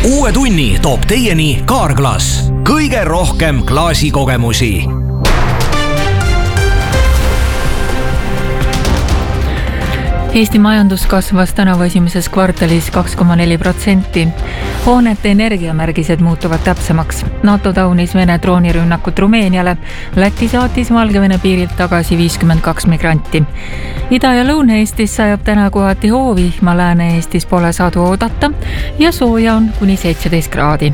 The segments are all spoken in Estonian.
Uue tunni toob teieni Carglass. Kõige rohkem klaasikogemusi. Eesti majandus kasvas tänavu esimeses kvartalis 2,4%. Hoonete energiamärgised muutuvad täpsemaks. NATO taunis Vene droonirünnakut Rumeeniale. Läti saatis Valgevene piirilt tagasi 52 migranti. Ida- ja Lõuna-Eestis sajab täna kohati hoovihma, Lääne-Eestis pole sadu oodata ja sooja on kuni 17 kraadi.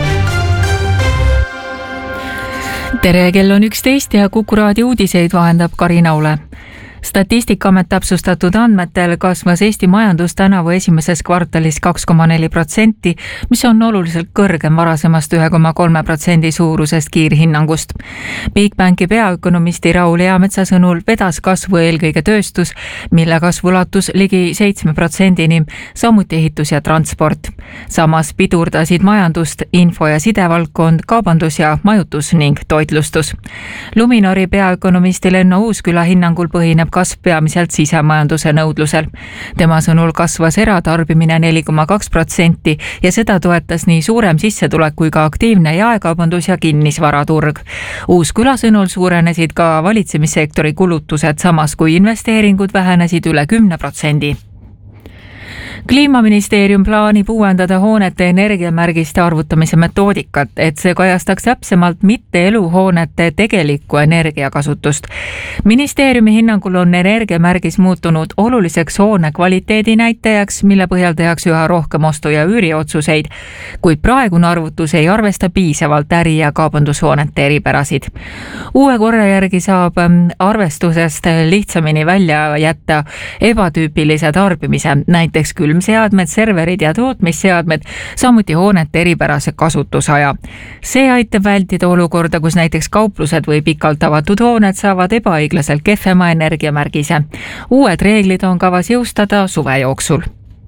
Tere, kell on 11 ja Kuku raadio uudiseid vahendab Karina Ule. Statistikaamet täpsustatud andmetel kasvas Eesti majandus tänavu esimeses kvartalis 2,4%, mis on oluliselt kõrgem varasemast 1,3% suurusest kiirhinnangust. Bigbanki peaökonomisti Raul Eametsa sõnul vedas kasvu eelkõige tööstus, mille kasv ulatus ligi 7%-ni, samuti ehitus ja transport. Samas pidurdasid majandust info- ja sidevaldkond, kaubandus ja majutus ning toitlustus. Luminori peaökonomisti Lenno Uusküla hinnangul põhineb kasv peamiselt sisemajanduse nõudlusel. Tema sõnul kasvas eratarbimine 4,2% ja seda toetas nii suurem sissetulek kui ka aktiivne jaekaubandus ja kinnisvaraturg. Uusküla sõnul suurenesid ka valitsemissektori kulutused, samas kui investeeringud vähenesid üle 10%. Kliimaministeerium plaanib uuendada hoonete energiamärgiste arvutamise metoodikat, et see kajastaks täpsemalt mitte eluhoonete tegelikku energiakasutust. Ministeeriumi hinnangul on energiamärgis muutunud oluliseks hoone kvaliteedi näitajaks, mille põhjal tehakse üha rohkem ostu- ja üüriotsuseid, kuid praegune arvutus ei arvesta piisavalt äri- ja kaubandushoonete eripärasid. Uue korra järgi saab arvestusest lihtsamini välja jätta ebatüüpilise tarbimise, näiteks külmseadmed, serverid ja tootmisseadmed, samuti hoonete eripärase kasutusaja. See aitab vältida olukorda, kus näiteks kauplused või pikalt avatud hooned saavad ebaõiglaselt kehvema energiamärgise. Uued reeglid on kavas jõustada suve jooksul.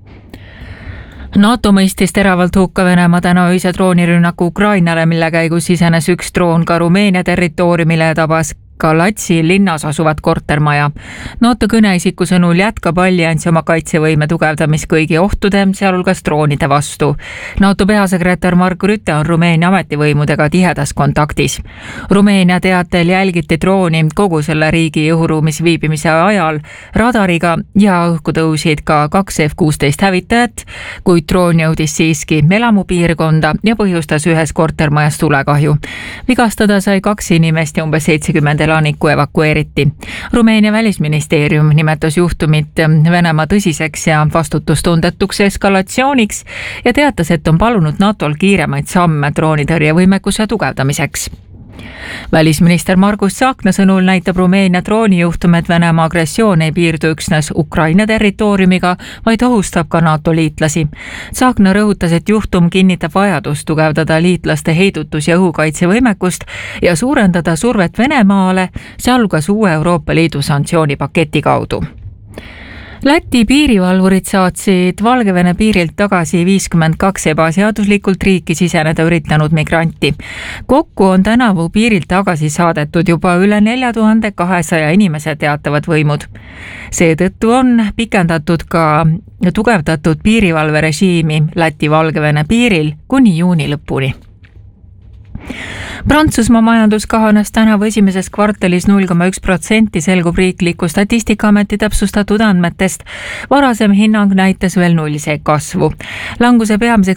NATO mõistis teravalt hukka Venemaa täna öise droonirünnaku Ukrainale, mille käigus sisenes üks droon ka Rumeenia territooriumile ja tabas Galatsi linnas asuvat kortermaja. NATO kõneisiku sõnul jätkab alliansi oma kaitsevõime tugevdamist kõigi ohtude, sealhulgas droonide vastu. NATO peasekretär Mark Rutte on Rumeenia ametivõimudega tihedas kontaktis. Rumeenia teatel jälgiti drooni kogu selle riigi õhuruumis viibimise ajal radariga ja õhku tõusid ka 2 F-16 hävitajat, kuid droon jõudis siiski elamupiirkonda ja põhjustas ühes kortermajas tulekahju. Vigastada sai 2 inimest ja umbes 70 elanikku evakueeriti. Rumeenia välisministeerium nimetas juhtumit Venemaa tõsiseks ja vastutustundetuks eskalatsiooniks ja teatas, et on palunud NATOl kiiremaid samme droonitõrjevõimekuse tugevdamiseks. Välisminister Margus Tsahkna sõnul näitab Rumeenia droonijuhtum, et Venemaa agressioon ei piirdu üksnes Ukraina territooriumiga, vaid ohustab ka NATO liitlasi. Tsahkna rõhutas, et juhtum kinnitab vajadust tugevdada liitlaste heidutus- ja õhukaitsevõimekust ja suurendada survet Venemaale, sealhulgas uue Euroopa Liidu sanktsioonipaketi kaudu. Läti piirivalvurid saatsid Valgevene piirilt tagasi 52 ebaseaduslikult riiki siseneda üritanud migranti. Kokku on tänavu piirilt tagasi saadetud juba üle 4200 inimese, teatavad võimud. Seetõttu on pikendatud ka tugevdatud piirivalverežiimi Läti-Valgevene piiril kuni juuni lõpuni. Prantsusmaa majandus kahanes tänavu esimeses kvartalis 0,1%, selgub riikliku Statistikaameti täpsustatud andmetest. Varasem hinnang näitas veel nullse kasvu. Languse peamiseks